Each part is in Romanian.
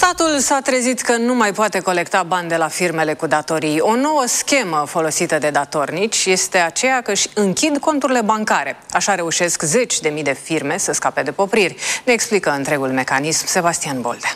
Statul s-a trezit că nu mai poate colecta bani de la firmele cu datorii. O nouă schemă folosită de datornici este aceea că își închid conturile bancare. Așa reușesc zeci de mii de firme să scape de popriri. Ne explică întregul mecanism Sebastian Boldea.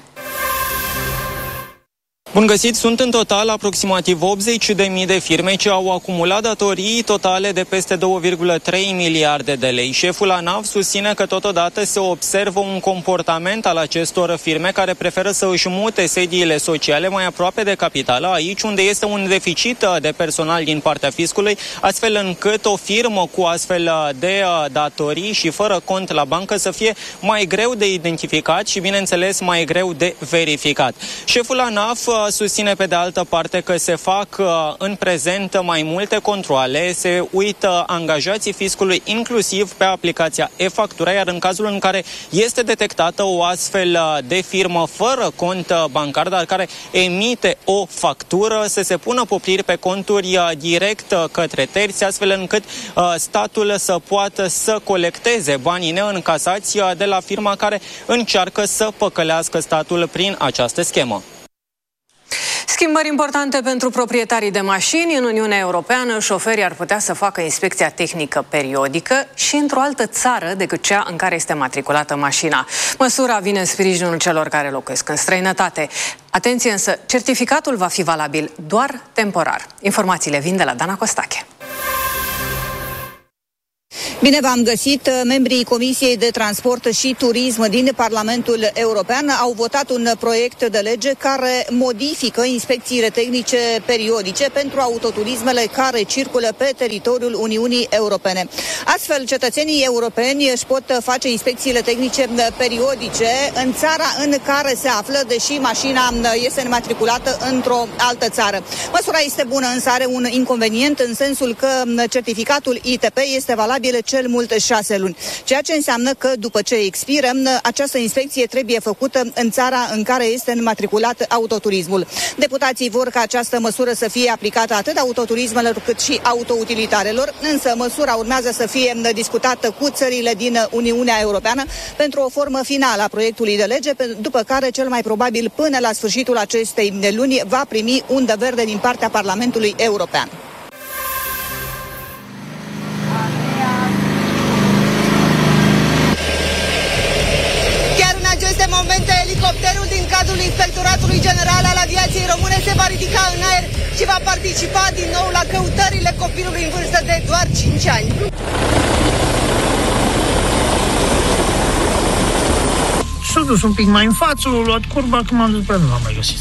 Bun găsit, sunt în total aproximativ 80.000 de firme ce au acumulat datorii totale de peste 2,3 miliarde de lei. Șeful ANAF susține că totodată se observă un comportament al acestor firme care preferă să își mute sediile sociale mai aproape de capitală, aici unde este un deficit de personal din partea fiscului, astfel încât o firmă cu astfel de datorii și fără cont la bancă să fie mai greu de identificat și, bineînțeles, mai greu de verificat. Șeful ANAF susține pe de altă parte că se fac în prezent mai multe controale, se uită angajații fiscului inclusiv pe aplicația e-factura, iar în cazul în care este detectată o astfel de firmă fără cont bancar, dar care emite o factură, să se pună popriri pe conturi direct către terți, astfel încât statul să poată să colecteze banii neîncasați de la firma care încearcă să păcălească statul prin această schemă. Schimbări importante pentru proprietarii de mașini. În Uniunea Europeană, șoferii ar putea să facă inspecția tehnică periodică și într-o altă țară decât cea în care este matriculată mașina. Măsura vine în sprijinul celor care locuiesc în străinătate. Atenție însă, certificatul va fi valabil doar temporar. Informațiile vin de la Dana Costache. Bine v-am găsit! Membrii Comisiei de Transport și Turism din Parlamentul European au votat un proiect de lege care modifică inspecțiile tehnice periodice pentru autoturismele care circulă pe teritoriul Uniunii Europene. Astfel, cetățenii europeni își pot face inspecțiile tehnice periodice în țara în care se află, deși mașina este înmatriculată într-o altă țară. Măsura este bună, însă are un inconvenient în sensul că certificatul ITP este valabil cel mult 6 luni, ceea ce înseamnă că după ce expiră, această inspecție trebuie făcută în țara în care este înmatriculat autoturismul. Deputații vor ca această măsură să fie aplicată atât autoturismelor cât și autoutilitarelor, însă măsura urmează să fie discutată cu țările din Uniunea Europeană pentru o formă finală a proiectului de lege, după care cel mai probabil până la sfârșitul acestei luni va primi undă verde din partea Parlamentului European. În momente, elicopterul din cadrul Inspectoratului General al Aviației Române se va ridica în aer și va participa din nou la căutările copilului în vârstă de doar 5 ani. S-a dus un pic mai în față, l-a luat curba, când m-am dus pe nu l-am mai găsit.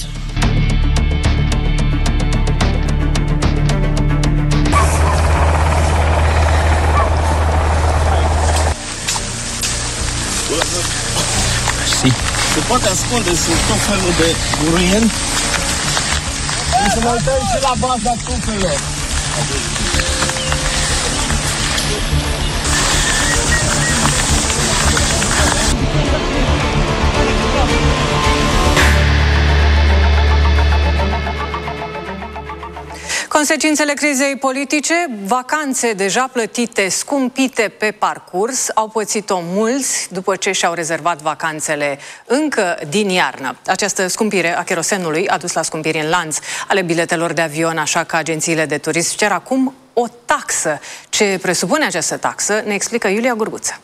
Se poate ascunde sub tot felul de buruieni. Și să mă uităm și la baza tufelor. Consecințele crizei politice, vacanțe deja plătite, scumpite pe parcurs, au pățit-o mulți după ce și-au rezervat vacanțele încă din iarnă. Această scumpire a cherosenului a dus la scumpiri în lanț ale biletelor de avion, așa că agențiile de turism cer acum o taxă. Ce presupune această taxă ne explică Iulia Gurguță.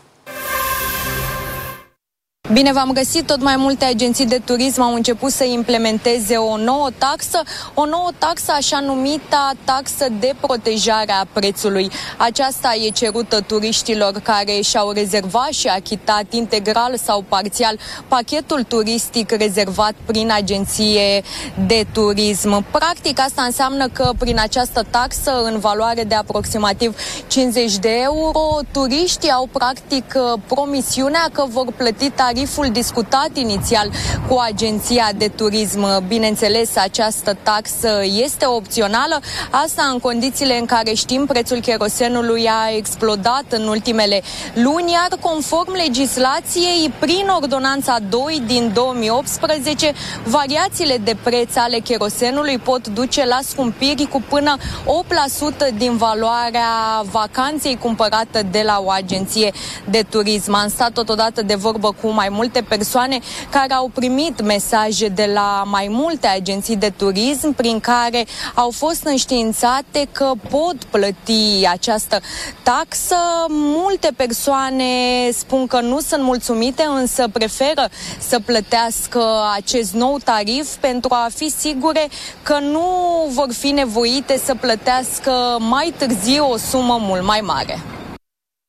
Bine v-am găsit! Tot mai multe agenții de turism au început să implementeze o nouă taxă, așa numita taxă de protejare a prețului. Aceasta e cerută turiștilor care și-au rezervat și achitat integral sau parțial pachetul turistic rezervat prin agenție de turism. Practic, asta înseamnă că prin această taxă, în valoare de aproximativ 50 de euro, turiștii au practic promisiunea că vor plăti tariful discutat inițial cu agenția de turism. Bineînțeles, această taxă este opțională, asta în condițiile în care știm prețul cherosenului a explodat în ultimele luni, iar conform legislației, prin ordonanța 2 din 2018, variațiile de preț ale cherosenului pot duce la scumpiri cu până 8% din valoarea vacanței cumpărată de la o agenție de turism. Am stat totodată de vorbă cu mai multe persoane care au primit mesaje de la mai multe agenții de turism prin care au fost înștiințate că pot plăti această taxă. Multe persoane spun că nu sunt mulțumite, însă preferă să plătească acest nou tarif pentru a fi sigure că nu vor fi nevoite să plătească mai târziu o sumă mult mai mare.